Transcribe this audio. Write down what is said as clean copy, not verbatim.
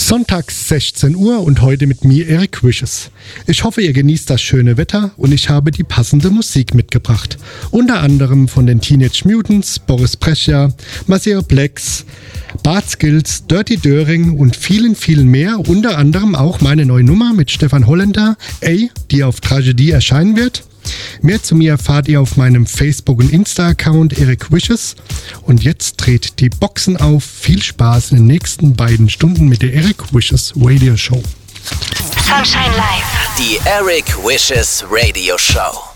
Sonntags 16 Uhr und heute mit mir Eric Wishes. Ich hoffe, ihr genießt das schöne Wetter und ich habe die passende Musik mitgebracht. Unter anderem von den Teenage Mutants, Boris Brejcha, Maceo Plex, Bart Skills, Dirty Döring und vielen, vielen mehr. Unter anderem auch meine neue Nummer mit Stefan Hollander, die auf Tragedie erscheinen wird. Mehr zu mir erfahrt ihr auf meinem Facebook- und Insta-Account Eric Wishes. Und jetzt dreht die Boxen auf. Viel Spaß in den nächsten beiden Stunden mit der Eric Wishes Radio Show. Sunshine Live. Die Eric Wishes Radio Show.